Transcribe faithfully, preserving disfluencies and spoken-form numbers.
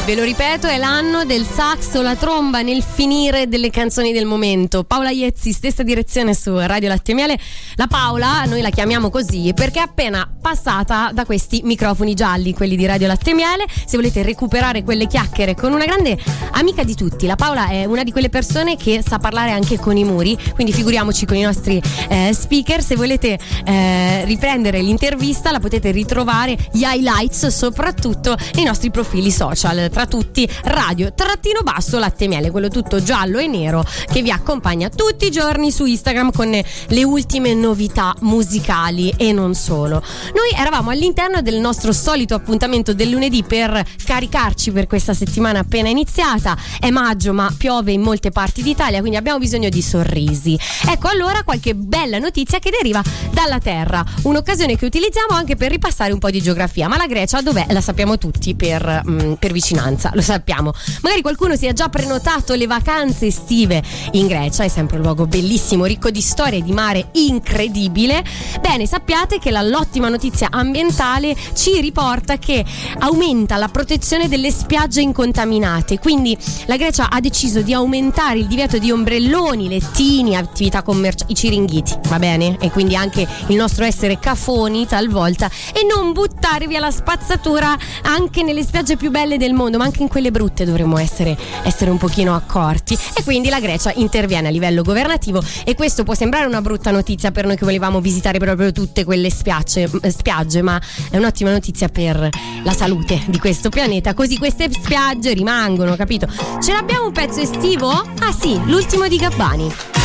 Ve lo ripeto, è l'anno del sax o la tromba nel finire delle canzoni del momento. Paola Iezzi, stessa direzione su Radio Latte e Miele. La Paola, noi la chiamiamo così perché è appena passata da questi microfoni gialli, quelli di Radio Latte e Miele. Se volete recuperare quelle chiacchiere con una grande amica di tutti, la Paola è una di quelle persone che sa parlare anche con i muri, quindi figuriamoci con i nostri eh, speaker. Se volete eh, riprendere l'intervista la potete ritrovare, gli highlights soprattutto nei nostri profili social, tra tutti Radio trattino basso Latte e Miele, quello tutto giallo e nero che vi accompagna tutti i giorni su Instagram con le ultime novità musicali e non solo. Noi eravamo all'interno del nostro solito appuntamento del lunedì per caricarci per questa settimana appena iniziata. È maggio ma piove in molte parti d'Italia, quindi abbiamo bisogno di sorrisi. Ecco allora qualche bella notizia che deriva dalla terra, un'occasione che utilizziamo anche per ripassare un po' di geografia. Ma la Grecia dov'è? La sappiamo tutti per, mh, per vicinanza, lo sappiamo. Magari qualcuno si è già prenotato le vacanze estive in Grecia, è sempre un luogo bellissimo, ricco di storie, di mare incredibile. Bene, sappiate che la, l'ottima notizia ambientale ci riporta che aumenta la protezione delle spiagge incontaminate, quindi la Grecia ha deciso di aumentare il divieto di ombrelloni, lettini, attività commerciali, i ciringhiti, va bene? E quindi anche il nostro essere cafoni talvolta e non buttare via la spazzatura anche nelle spiagge più belle del mondo, ma anche in quelle brutte dovremmo essere, essere un pochino accorti. E quindi la Grecia interviene a livello governativo e questo può sembrare una brutta notizia per noi che volevamo visitare proprio tutte quelle spiagge, spiagge ma è un'ottima notizia per la salute di questo pianeta, così queste spiagge rimangono, capito? Ce l'abbiamo un pezzo estivo? Ah sì, l'ultimo di Gabbani.